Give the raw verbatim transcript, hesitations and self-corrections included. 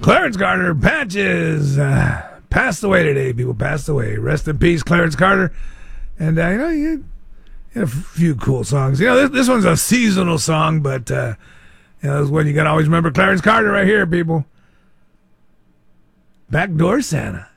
Clarence Carter, Patches, uh, passed away today. People passed away. Rest in peace, Clarence Carter. And, uh, you know, you had a few cool songs. You know, this, this one's a seasonal song, but, uh, you know, this one you got to always remember Clarence Carter right here, people. Backdoor Santa.